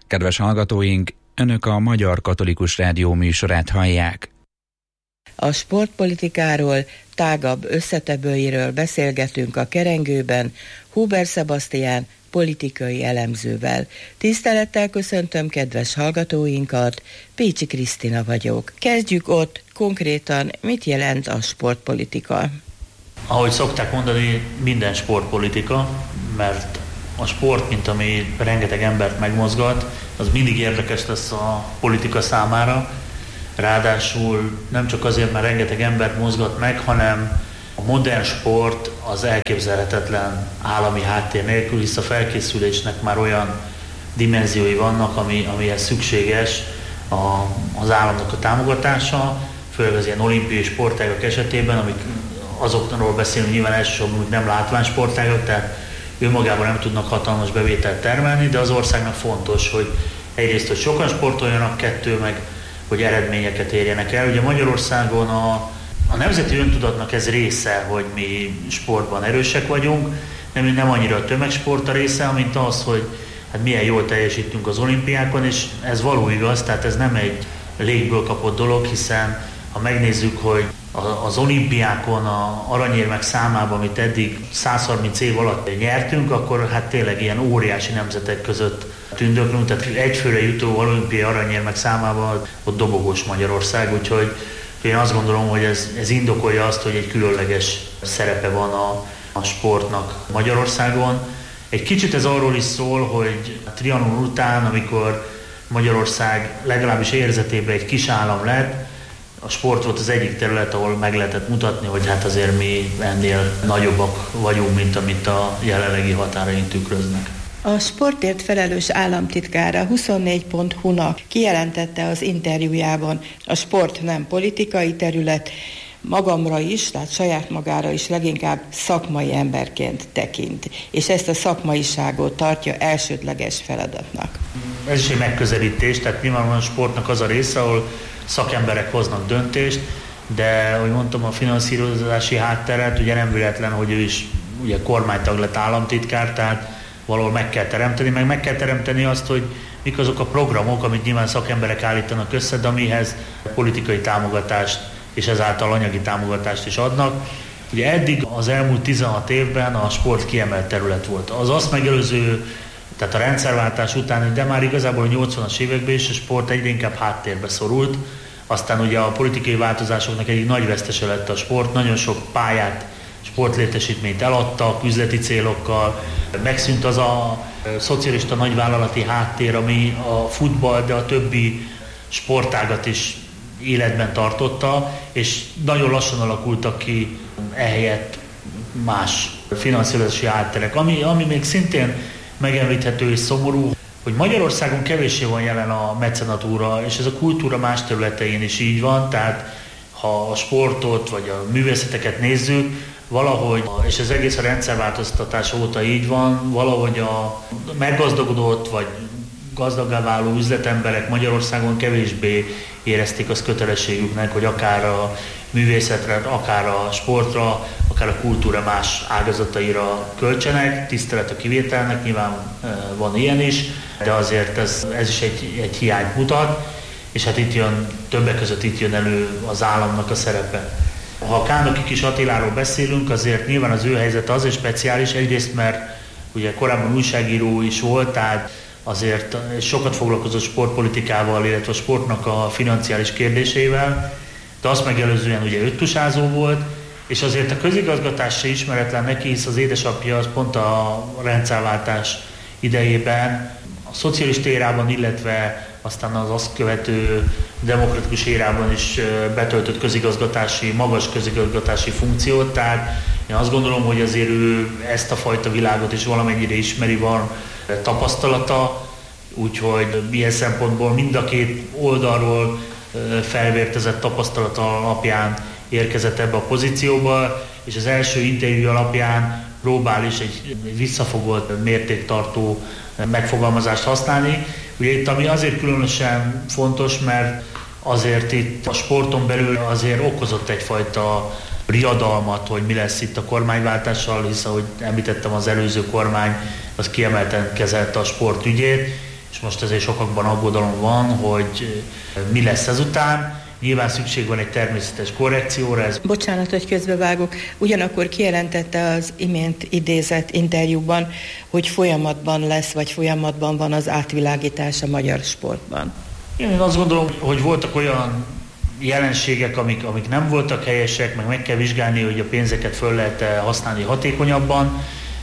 Kedves hallgatóink, Önök a Magyar Katolikus Rádió műsorát hallják. A sportpolitikáról, tágabb összetevőiről beszélgetünk a Kerengőben Huber Sebastián politikai elemzővel. Tisztelettel köszöntöm kedves hallgatóinkat, Pécsi Krisztina vagyok. Kezdjük ott, konkrétan mit jelent a sportpolitika? Ahogy szokták mondani, minden sportpolitika, mert a sport, mint ami rengeteg embert megmozgat, az mindig érdekes lesz a politika számára. Ráadásul nem csak azért, mert rengeteg embert mozgat meg, hanem a modern sport az elképzelhetetlen állami háttér nélkül, hisz a felkészülésnek már olyan dimenziói vannak, amihez szükséges az államnak a támogatása, főleg az ilyen olimpiai sportágak esetében, amik azokról beszélünk nyilván elsősorban, hogy nem látványsportágak, tehát önmagában nem tudnak hatalmas bevételt termelni, de az országnak fontos, hogy egyrészt, hogy sokan sportoljanak, kettő meg, hogy eredményeket érjenek el. Ugye Magyarországon a nemzeti öntudatnak ez része, hogy mi sportban erősek vagyunk, nem annyira a tömegsport a része, mint az, hogy hát milyen jól teljesítünk az olimpiákon, és ez való igaz, tehát ez nem egy légből kapott dolog, hiszen ha megnézzük, hogy az olimpiákon a aranyérmek számában, amit eddig 130 év alatt nyertünk, akkor hát tényleg ilyen óriási nemzetek között tündöklünk, tehát egyfőre jutó olimpiai aranyérmek számában ott dobogós Magyarország, úgyhogy én azt gondolom, hogy ez indokolja azt, hogy egy különleges szerepe van a sportnak Magyarországon. Egy kicsit ez arról is szól, hogy a Trianon után, amikor Magyarország legalábbis érzetében egy kis állam lett, a sport volt az egyik terület, ahol meg lehetett mutatni, hogy hát azért mi ennél nagyobbak vagyunk, mint amit a jelenlegi határaink tükröznek. A sportért felelős államtitkára 24.hu-nak kijelentette az interjújában, a sport nem politikai terület, magamra is, tehát saját magára is leginkább szakmai emberként tekint, és ezt a szakmaiságot tartja elsődleges feladatnak. Ez is egy megközelítés, tehát nyilvánvalóan a sportnak az a része, ahol szakemberek hoznak döntést, de, ahogy mondtam, a finanszírozási hátteret, ugye nem véletlen, hogy ő is ugye kormánytag lett államtitkár, tehát valahol meg kell teremteni azt, hogy mik azok a programok, amit nyilván szakemberek állítanak össze, de amihez politikai támogatást és ezáltal anyagi támogatást is adnak. Ugye eddig az elmúlt 16 évben a sport kiemelt terület volt. Az azt megelőző, tehát a rendszerváltás után, de már igazából a 80-as években is a sport egyre inkább háttérbe szorult. Aztán ugye a politikai változásoknak egyik nagy vesztese lett a sport, nagyon sok pályát, sportlétesítményt eladtak üzleti célokkal, megszűnt az a szocialista nagyvállalati háttér, ami a futball, de a többi sportágat is életben tartotta, és nagyon lassan alakultak ki ehelyett más finanszírozási háttérek. Ami még szintén megemlíthető és szomorú, hogy Magyarországon kevéssé van jelen a mecenatúra, és ez a kultúra más területein is így van, tehát ha a sportot vagy a művészeteket nézzük, valahogy, és ez egész a rendszerváltoztatás óta így van, valahogy a meggazdagodott vagy gazdaggá váló üzletemberek Magyarországon kevésbé érezték azt kötelességüknek, hogy akár a művészetre, akár a sportra, akár a kultúra más ágazataira költsenek, tisztelet a kivételnek, nyilván van ilyen is, de azért ez is egy hiányt mutat, és hát többek között itt jön elő az államnak a szerepe. Ha a Kánoki Kis Attiláról beszélünk, azért nyilván az ő helyzet azért speciális, egyrészt mert ugye korábban újságíró is volt, tehát azért sokat foglalkozott sportpolitikával, illetve a sportnak a financiális kérdéseivel, de azt megelőzően ugye öttusázó volt, és azért a közigazgatás se ismeretlen neki, hisz az édesapja az pont a rendszerváltás idejében, a szocialista érában, illetve aztán az azt követő demokratikus érában is betöltött magas közigazgatási funkciót, tehát én azt gondolom, hogy azért ő ezt a fajta világot is valamennyire ismeri, van tapasztalata, úgyhogy ilyen szempontból mind a két oldalról felvértezett tapasztalata alapján érkezett ebbe a pozícióba, és az első interjú alapján próbál is egy visszafogott, mértéktartó megfogalmazást használni. Ugye itt ami azért különösen fontos, mert azért itt a sporton belül azért okozott egyfajta riadalmat, hogy mi lesz itt a kormányváltással, hisz ahogy említettem, az előző kormány az kiemelten kezelte a sport ügyét, és most ezért sokakban aggodalom van, hogy mi lesz ezután. Nyilván szükség van egy természetes korrekcióra. Bocsánat, hogy közbevágok. Ugyanakkor kijelentette az imént idézett interjúban, hogy folyamatban lesz, vagy folyamatban van az átvilágítás a magyar sportban. Én azt gondolom, hogy voltak olyan jelenségek, amik nem voltak helyesek, meg kell vizsgálni, hogy a pénzeket föl lehet használni hatékonyabban,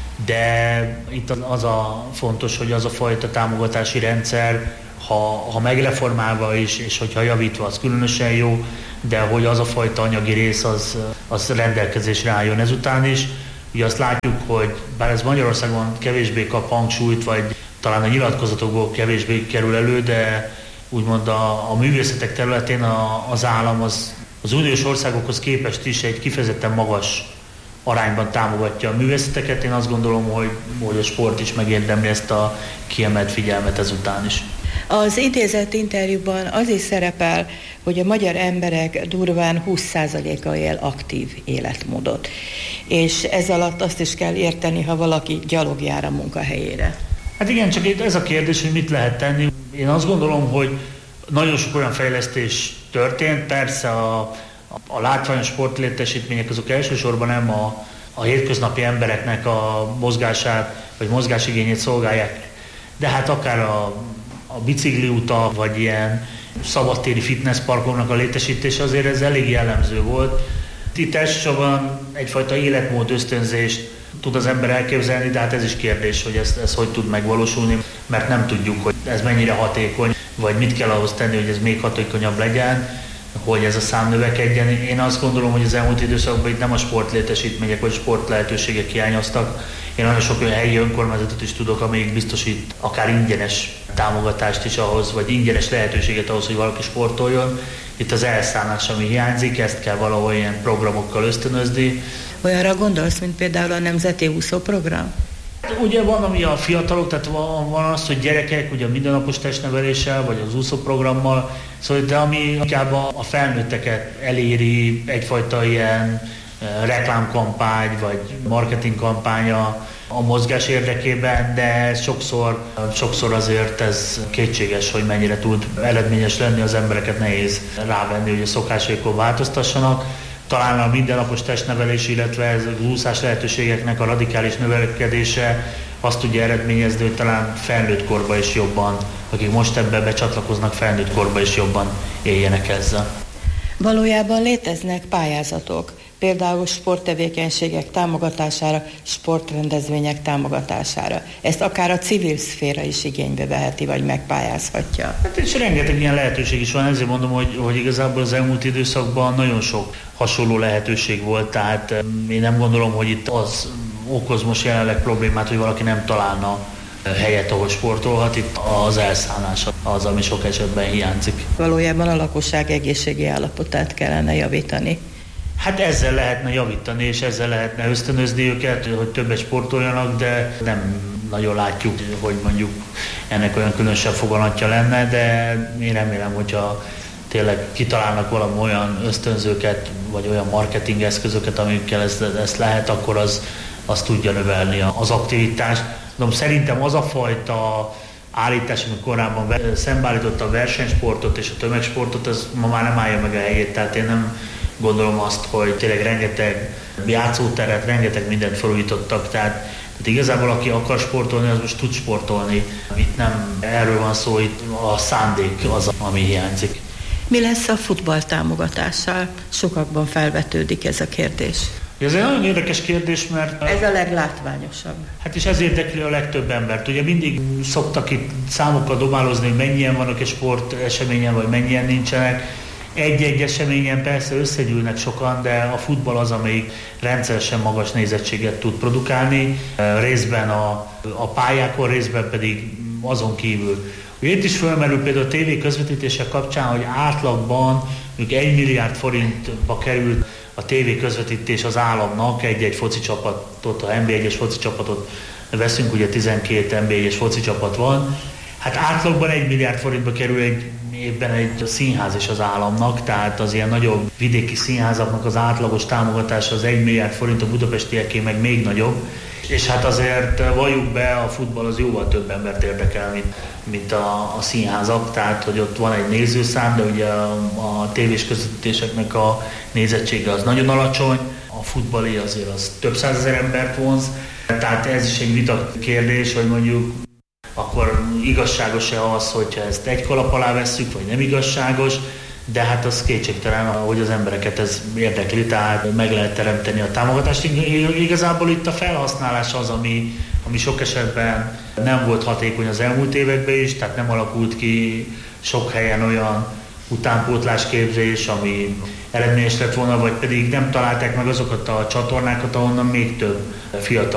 de itt az a fontos, hogy az a fajta támogatási rendszer, ha megreformálva is, és hogyha javítva, az különösen jó, de hogy az a fajta anyagi rész az rendelkezésre álljon ezután is. Ugye azt látjuk, hogy bár ez Magyarországon kevésbé kap hangsúlyt, vagy talán a nyilatkozatokból kevésbé kerül elő, de úgymond a művészetek területén az állam az uniós országokhoz képest is egy kifejezetten magas arányban támogatja a művészeteket. Én azt gondolom, hogy a sport is megérdemli ezt a kiemelt figyelmet ezután is. Az idézett interjúban az is szerepel, hogy a magyar emberek durván 20%-a él aktív életmódot. És ez alatt azt is kell érteni, ha valaki gyalog jár a munkahelyére. Hát igen, csak ez a kérdés, hogy mit lehet tenni. Én azt gondolom, hogy nagyon sok olyan fejlesztés történt. Persze a látványos sportlétesítmények azok elsősorban nem a hétköznapi embereknek a mozgását vagy mozgásigényét szolgálják, de hát akár a bicikliutak, vagy ilyen szabadtéri fitnessparkoknak a létesítése azért ez elég jellemző volt. Itt elsősorban egyfajta életmód ösztönzést tud az ember elképzelni, de hát ez is kérdés, hogy ez hogy tud megvalósulni, mert nem tudjuk, hogy ez mennyire hatékony, vagy mit kell ahhoz tenni, hogy ez még hatékonyabb legyen, hogy ez a szám növekedjen. Én azt gondolom, hogy az elmúlt időszakban itt nem a sportlétesítmények vagy sportlehetőségek hiányoztak. Én nagyon sok olyan helyi önkormányzatot is tudok, amelyik biztosít akár ingyenes támogatást is ahhoz, vagy ingyenes lehetőséget ahhoz, hogy valaki sportoljon. Itt az elszállás, ami hiányzik, ezt kell valahol ilyen programokkal ösztönözni. Olyanra gondolsz, mint például a Nemzeti Úszóprogram? Ugye van, ami a fiatalok, tehát van az, hogy gyerekek ugye a mindennapos testneveléssel, vagy az úszóprogrammal, szóval, de ami inkább a felnőtteket eléri egyfajta ilyen reklámkampány, vagy marketingkampánya a mozgás érdekében, de sokszor azért ez kétséges, hogy mennyire tud eredményes lenni, az embereket nehéz rávenni, hogy a szokásaikon változtassanak. Talán a mindennapos testnevelés, illetve ez az úszás lehetőségeknek a radikális növekedése azt tudja eredményezni, hogy talán felnőtt korban is jobban, akik most ebbe becsatlakoznak, felnőtt korban is jobban éljenek ezzel. Valójában léteznek pályázatok, például sporttevékenységek támogatására, sportrendezvények támogatására. Ezt akár a civil szféra is igénybe veheti, vagy megpályázhatja. Hát és rengeteg ilyen lehetőség is van, ezért mondom, hogy igazából az elmúlt időszakban nagyon sok hasonló lehetőség volt, tehát én nem gondolom, hogy itt az okoz most jelenleg problémát, hogy valaki nem találna helyet, ahol sportolhat, itt az elszállás az, ami sok esetben hiányzik. Valójában a lakosság egészségi állapotát kellene javítani. Hát ezzel lehetne javítani, és ezzel lehetne ösztönözni őket, hogy többet sportoljanak, de nem nagyon látjuk, hogy mondjuk ennek olyan különösebb foganatja lenne, de én remélem, hogyha tényleg kitalálnak valami olyan ösztönzőket, vagy olyan marketing eszközöket, amikkel ezt lehet, akkor az tudja növelni az aktivitást. Szerintem az a fajta állítás, amikor korábban szembeállította a versenysportot és a tömegsportot, az ma már nem állja meg a helyét, tehát én nem gondolom azt, hogy tényleg rengeteg játszóteret, rengeteg mindent felújítottak, tehát igazából aki akar sportolni, az most tud sportolni. Itt nem erről van szó, itt a szándék az, ami hiányzik. Mi lesz a futball támogatással? Sokakban felvetődik ez a kérdés. Ez egy nagyon érdekes kérdés, mert... Ez a leglátványosabb. Hát és ez érdekli a legtöbb embert. Ugye mindig szoktak itt számokkal dobálozni, hogy mennyien vannak egy sport eseményen, vagy mennyien nincsenek. Egy-egy eseményen persze összegyűlnek sokan, de a futball az, amelyik rendszeresen magas nézettséget tud produkálni, részben a pályákon, részben pedig azon kívül. Itt is felmerül például a TV közvetítések kapcsán, hogy átlagban 1 milliárd forintba került a TV közvetítés az államnak, egy-egy foci csapatot, a NB1-es foci csapatot veszünk, ugye 12 NB1-es foci csapat van. Hát átlagban 1 milliárd forintba kerül évben egy színház is az államnak, tehát az ilyen nagyobb vidéki színházaknak az átlagos támogatása az 1 milliárd forint, a budapestieké meg még nagyobb. És hát azért valljuk be, a futball az jóval több embert érdekel, mint a színházak, tehát hogy ott van egy nézőszám, de ugye a tévés közvetítéseknek a nézettsége az nagyon alacsony, a futballi azért az több százezer embert vonz, tehát ez is egy vita kérdés, hogy mondjuk akkor igazságos-e az, hogyha ezt egy kalap alá vesszük, vagy nem igazságos, de hát az kétségtelen, hogy az embereket ez érdekli, tehát meg lehet teremteni a támogatást. Igazából itt a felhasználás az, ami sok esetben nem volt hatékony az elmúlt években is, tehát nem alakult ki sok helyen olyan utánpótlásképzés, ami eredményes lett volna, vagy pedig nem találták meg azokat a csatornákat, ahonnan még több fiatal